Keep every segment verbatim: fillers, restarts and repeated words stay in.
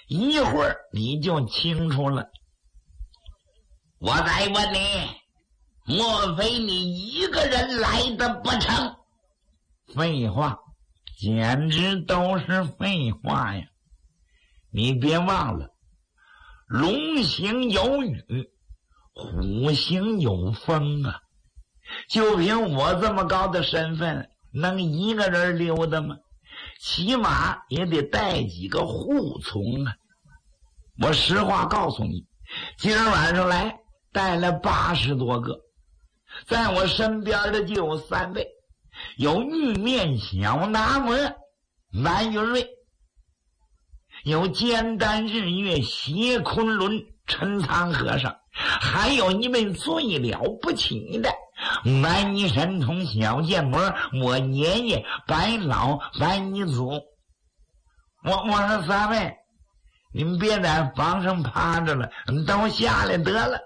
一会儿你就清楚了。我再问你，莫非你一个人来的不成？废话，简直都是废话呀！你别忘了，龙行有雨，虎行有风啊！就凭我这么高的身份，能一个人溜达吗？起码也得带几个护从啊！我实话告诉你，今儿晚上来带了八十多个，在我身边的就有三位，有玉面小拿摩蓝云瑞，有尖丹日月斜昆仑陈仓和尚，还有一位最了不起的白衣神童小剑魔，我爷爷白老白衣祖。我我说三位，你们别在房上趴着了，都下来得了。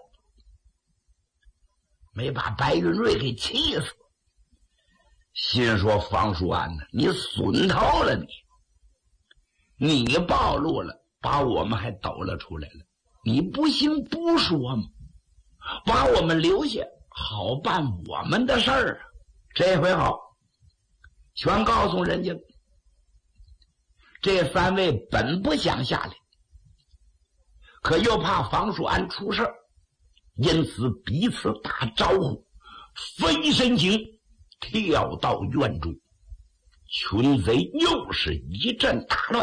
没把白云瑞给气死，心说方叔安呢，你损透了你，你暴露了，把我们还抖了出来了，你不行不说吗？把我们留下，好办我们的事儿啊！这回好，全告诉人家了。这三位本不想下来，可又怕房叔安出事，因此彼此打招呼，飞身行，跳到院中。群贼又是一阵大乱。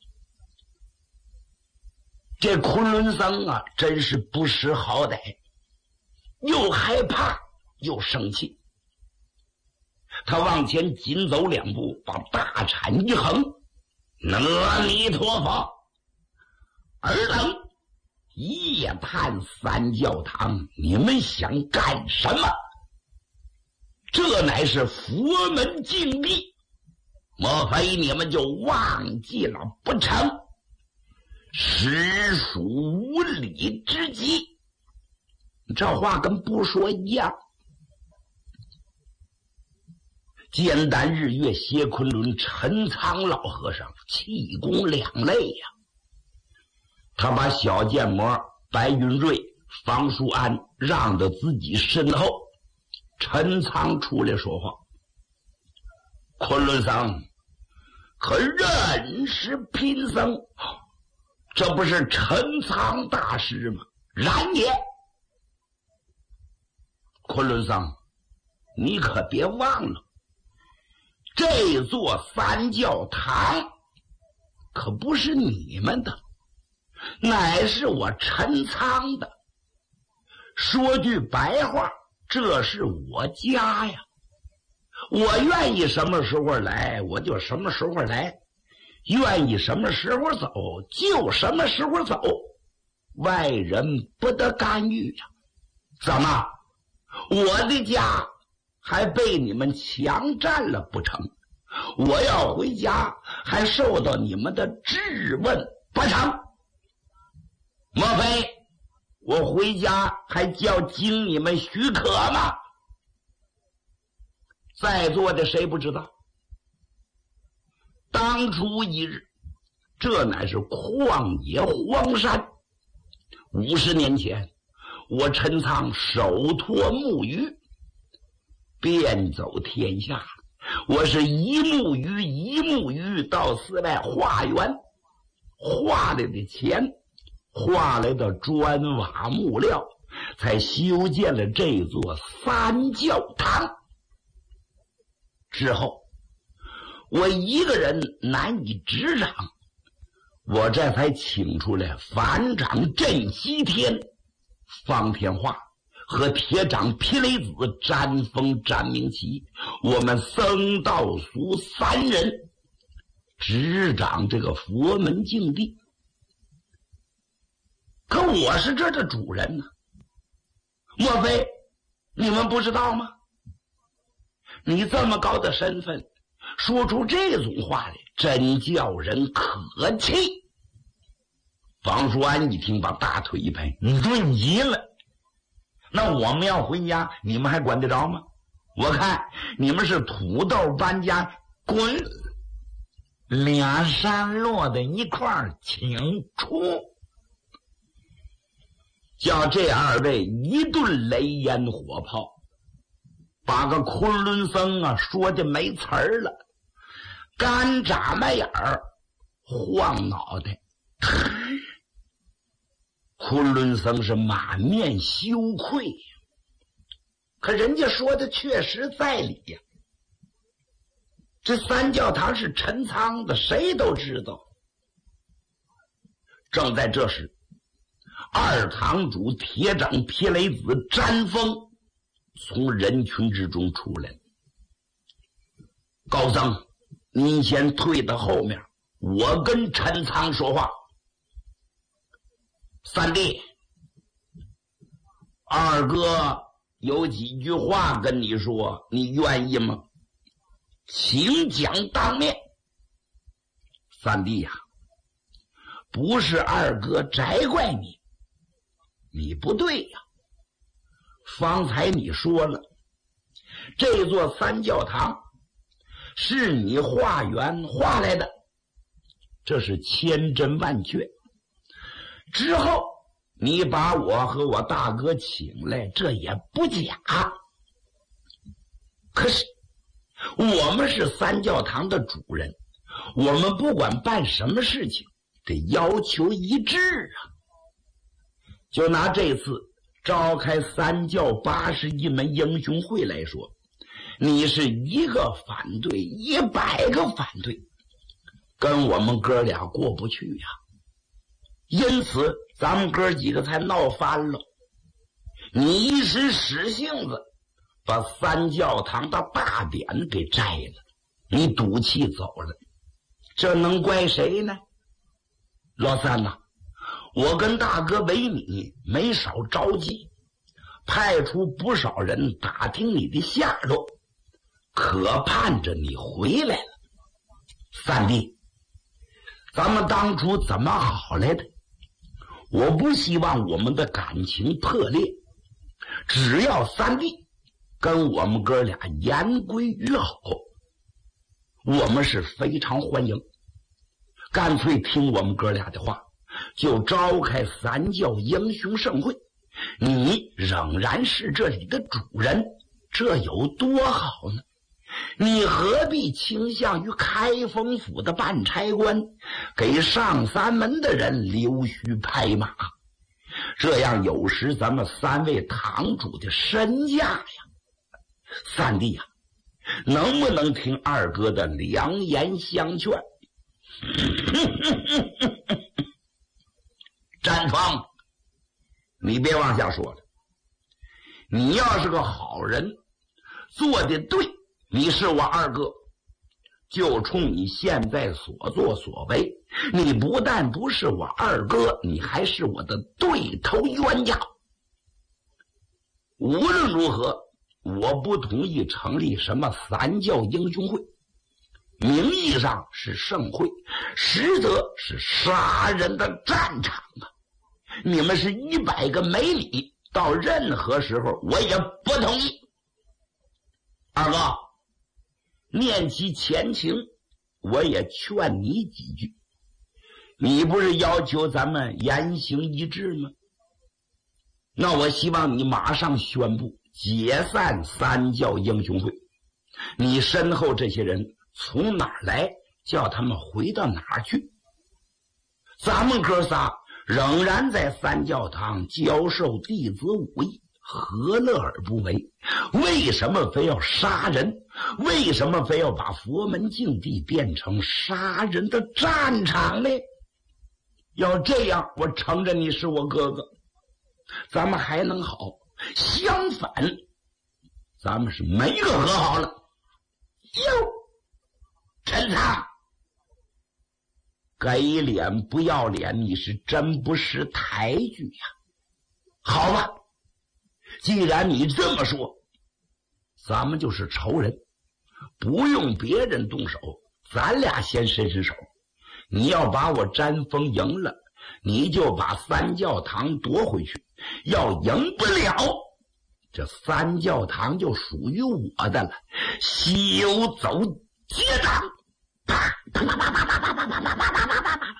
这昆仑僧啊，真是不识好歹，又害怕又生气。他往前紧走两步，把大铲一横，阿弥陀佛，尔等夜探三教堂，你们想干什么？这乃是佛门禁地，莫非你们就忘记了不成？实属无礼之极。这话跟不说一样。尖丹日月斜昆仑陈仓老和尚气功两类呀、啊，他把小剑魔白云瑞、房叔安让到自己身后。陈仓出来说话：昆仑僧可认识贫僧？这不是陈仓大师吗？然也。昆仑僧，你可别忘了，这座三教堂可不是你们的，乃是我陈仓的。说句白话，这是我家呀，我愿意什么时候来我就什么时候来，愿意什么时候走就什么时候走，外人不得干预呀。怎么，我的家还被你们强占了不成？我要回家还受到你们的质问不成？莫非我回家还叫经你们许可吗？在座的谁不知道，当初一日，这乃是旷野荒山。五十年前，我陈仓手托木鱼，遍走天下。我是一木鱼一木鱼到寺外化缘，化来的钱，化来的砖瓦木料，才修建了这座三教堂。之后我一个人难以执掌，我这才请出来反掌镇西天方天化和铁掌皮雷子詹峰詹明奇，我们僧道俗三人执掌这个佛门净地。可我是这的主人呢，莫非你们不知道吗？你这么高的身份说出这种话来，真叫人可气。房叔安一听，把大腿一拍：你顿急了，那我们要回家你们还管得着吗？我看你们是土豆搬家，滚！ 俩山落在一块儿清楚。叫这二位一顿雷烟火炮，把个昆仑僧啊说的没词儿了，干眨巴眼儿，晃脑袋。昆仑僧是满面羞愧，可人家说的确实在理呀。这三教堂是陈仓的，谁都知道。正在这时，二堂主铁掌皮雷子詹峰从人群之中出来。高僧，您先退到后面，我跟陈仓说话。三弟，二哥有几句话跟你说，你愿意吗？请讲当面。三弟呀、啊，不是二哥摘怪你，你不对呀。方才你说了，这座三教堂是你化缘画来的，这是千真万确。之后你把我和我大哥请来，这也不假。可是我们是三教堂的主人，我们不管办什么事情得要求一致啊。就拿这次召开三教八十一门英雄会来说，你是一个反对一百个反对，跟我们哥俩过不去呀、啊。因此咱们哥几个才闹翻了。你一时使性子，把三教堂的大匾给摘了，你赌气走了，这能怪谁呢？老三呐、啊，我跟大哥为你没少着急，派出不少人打听你的下落，可盼着你回来了。三弟，咱们当初怎么好来的？我不希望我们的感情破裂，只要三弟跟我们哥俩言归于好，我们是非常欢迎。干脆听我们哥俩的话，就召开三教英雄盛会，你仍然是这里的主人，这有多好呢？你何必倾向于开封府的办差官，给上三门的人溜须拍马？这样有时咱们三位堂主的身价呀。三弟呀、啊，能不能听二哥的良言相劝？詹方，你别往下说了。你要是个好人，做的对，你是我二哥，就冲你现在所作所为，你不但不是我二哥，你还是我的对头冤家。无论如何，我不同意成立什么三教英雄会，名义上是盛会，实则是杀人的战场啊！你们是一百个没理，到任何时候我也不同意。二哥，念其前情，我也劝你几句。你不是要求咱们言行一致吗？那我希望你马上宣布解散三教英雄会。你身后这些人从哪儿来，叫他们回到哪儿去。咱们哥仨仍然在三教堂教授弟子武艺，何乐而不为？为什么非要杀人？为什么非要把佛门净地变成杀人的战场呢？要这样，我承认你是我哥哥，咱们还能好。相反，咱们是没个和好了。哟，陈仓，给脸不要脸，你是真不识抬举呀。好吧，既然你这么说，咱们就是仇人，不用别人动手，咱俩先伸伸手。你要把我詹峰赢了，你就把三教堂夺回去，要赢不了，这三教堂就属于我的了。休走结账。 啪啪啪啪啪啪啪啪啪啪啪啪啪啪，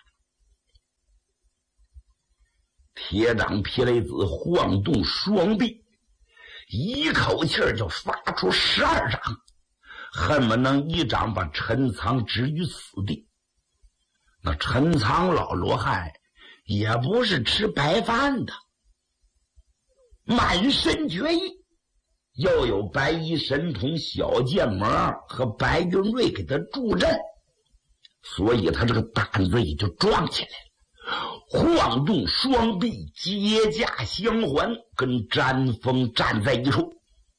铁掌皮雷子晃动双臂，一口气儿就发出十二掌，恨不能一掌把陈仓置于死地。那陈仓老罗汉也不是吃白饭的，满身绝艺，又有白衣神童小剑魔和白云瑞给他助阵，所以他这个胆子也就壮起来了，晃动双臂，接驾相还，跟詹峰站在一处。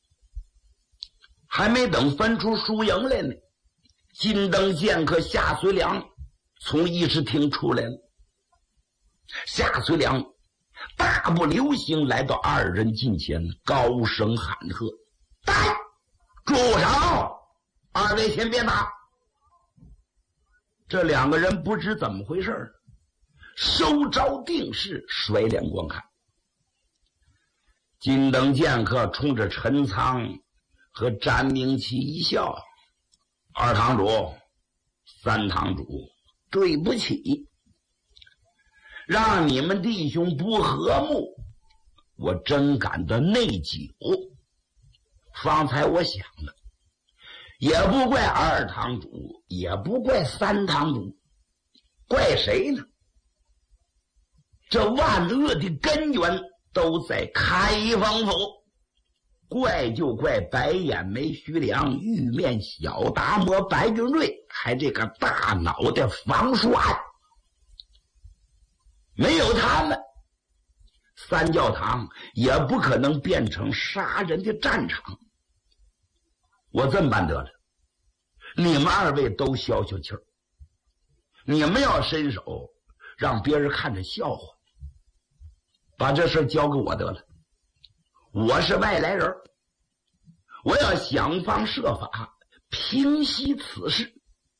还没等分出输赢来呢，金灯剑客夏随良从议事厅出来了。夏随良大步流星来到二人近前，高声喊喝：“待，住手！二位先别打。”这两个人不知怎么回事，收招定势，甩脸观看。金灯剑客冲着陈仓和詹明启一笑：“二堂主，三堂主，对不起，让你们弟兄不和睦，我真感到内疚。方才我想了，也不怪二堂主，也不怪三堂主，怪谁呢？这万恶的根源都在开封府，怪就怪白眼眉徐良、玉面小达摩白云瑞，还这个大脑袋房书案。没有他们，三教堂也不可能变成杀人的战场。我这么办得了，你们二位都消消气儿，你们要伸手让别人看着笑话，把这事交给我得了。我是外来人，我要想方设法平息此事。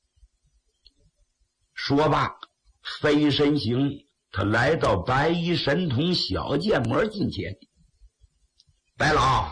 说罢，飞身行，他来到白衣神童小剑魔近前。白老，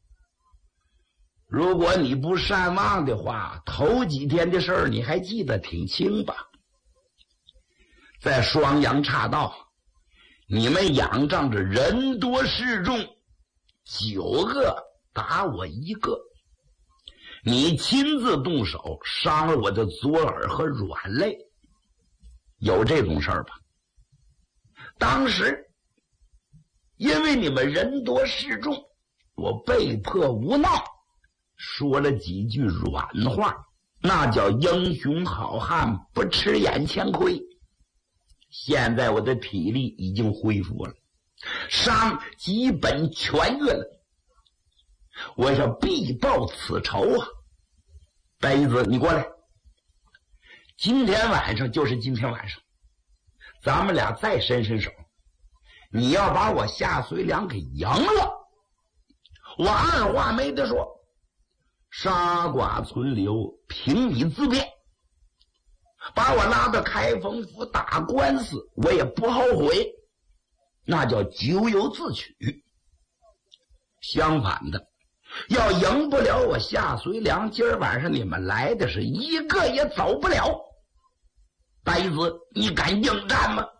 如果你不善忘的话，头几天的事儿你还记得挺清吧？在双阳岔道，你们仰仗着人多势众，九个打我一个，你亲自动手伤了我的左耳和软肋，有这种事儿吧？当时因为你们人多势众，我被迫无奈说了几句软话，那叫英雄好汉不吃眼前亏。现在我的体力已经恢复了，伤基本痊愈了，我要必报此仇啊！白衣子，你过来，今天晚上就是今天晚上，咱们俩再伸伸手，你要把我夏随良给赢了，我二话没得说，杀剐存留，凭你自便，把我拉到开封府打官司，我也不后悔，那叫咎由自取。相反的，要赢不了我夏随良，今儿晚上你们来的是一个也走不了。白子，你敢应战吗？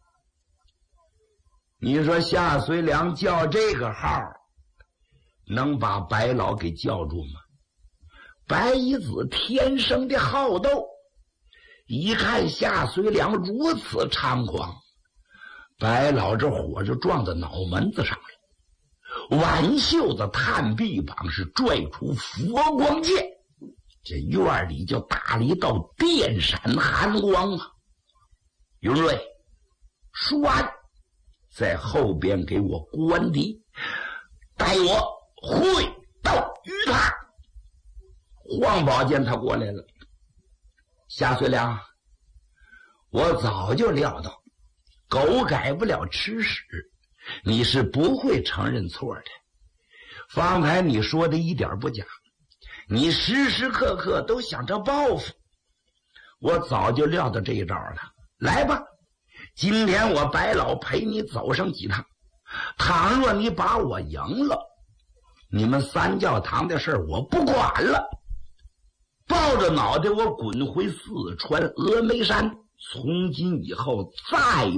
你说夏随良叫这个号，能把白老给叫住吗？白衣子天生的好斗，一看夏随良如此猖狂，白老这火就撞到脑门子上了，挽袖子探臂膀，是拽出佛光剑，这院里就打了一道电闪寒光啊！云瑞，舒安在后边给我关敌，带我会到于他。黄宝见他过来了，夏随良，我早就料到狗改不了吃屎，你是不会承认错的。方才你说的一点不假，你时时刻刻都想着报复，我早就料到这一招了。来吧，今天我白老陪你走上几趟，倘若你把我赢了，你们三教堂的事我不管了， 抱着脑袋我滚回四川峨眉山，从今以后再